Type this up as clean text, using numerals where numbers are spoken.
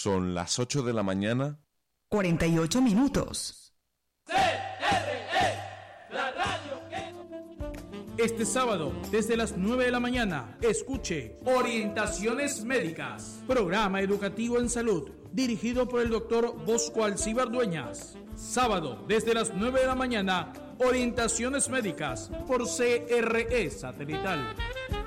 Son las 8 de la mañana. 48 minutos. La radio que... Este sábado, desde las 9 de la mañana, escuche Orientaciones Médicas, programa educativo en salud, dirigido por el doctor Bosco Alcíbar Dueñas. Sábado, desde las 9 de la mañana, Orientaciones Médicas, por CRE Satelital.